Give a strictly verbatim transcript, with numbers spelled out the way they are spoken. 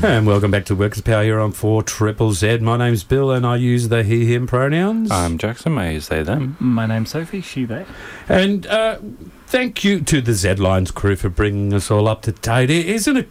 And welcome back to Workers Power here on four Triple Z. My name's Bill and I use the he, him pronouns. I'm Jackson, I use they, them. My name's Sophie, she, they. And uh, thank you to the Z-Lines crew for bringing us all up to date. Isn't it